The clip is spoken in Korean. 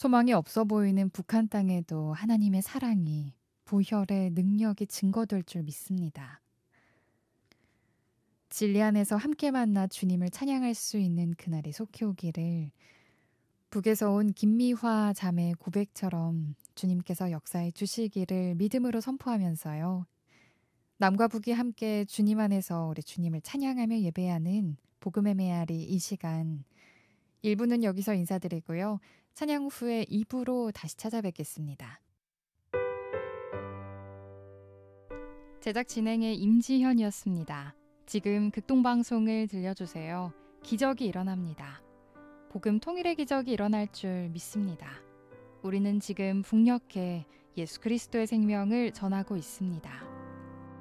소망이 없어 보이는 북한 땅에도 하나님의 사랑이, 보혈의 능력이 증거될 줄 믿습니다. 진리 안에서 함께 만나 주님을 찬양할 수 있는 그날이 속히 오기를, 북에서 온 김미화 자매 고백처럼 주님께서 역사해 주시기를 믿음으로 선포하면서요. 남과 북이 함께 주님 안에서 우리 주님을 찬양하며 예배하는 복음의 메아리 이 시간 1부는 여기서 인사드리고요. 찬양 후에 2부로 다시 찾아뵙겠습니다. 제작 진행의 임지현이었습니다. 지금 극동방송을 들려주세요. 기적이 일어납니다. 복음 통일의 기적이 일어날 줄 믿습니다. 우리는 지금 북녘에 예수 그리스도의 생명을 전하고 있습니다.